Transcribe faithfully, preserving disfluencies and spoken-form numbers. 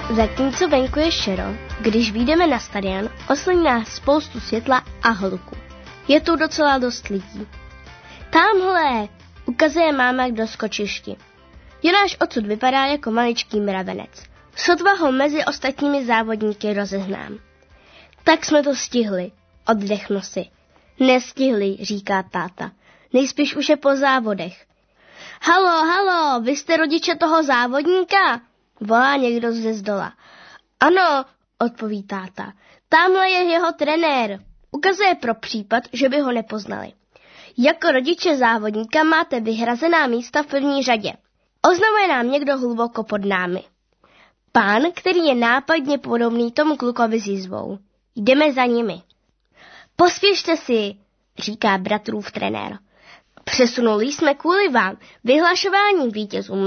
Zatímco venku je šero, když vyjdeme na stadion, oslní nás spoustu světla a hluku. Je tu docela dost lidí. Támhle, ukazuje máma k doskočišti. Jonáš odsud vypadá jako maličký mravenec. Sotva ho mezi ostatními závodníky rozeznám. Tak jsme to stihli, oddechnu si. Nestihli, říká táta. Nejspíš už je po závodech. Halo, halo, vy jste rodiče toho závodníka? Volá někdo ze zdola. Ano, odpoví táta. Támhle je jeho trenér. Ukazuje pro případ, že by ho nepoznali. Jako rodiče závodníka máte vyhrazená místa v první řadě. Oznamuje nám někdo hluboko pod námi. Pán, který je nápadně podobný tomu klukovi s jizvou. Jdeme za nimi. Pospěšte si, říká bratrův trenér. Přesunuli jsme kvůli vám vyhlašování vítězů